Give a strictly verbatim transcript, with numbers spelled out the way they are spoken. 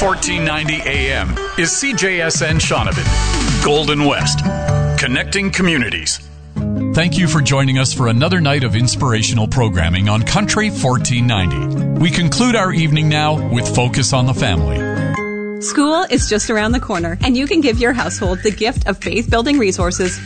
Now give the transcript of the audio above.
fourteen ninety A M is C J S N Shaunavon, Golden West, connecting communities. Thank you for joining us for another night of inspirational programming on Country fourteen ninety. We conclude our evening now with Focus on the Family. School is just around the corner, and you can give your household the gift of faith-building resources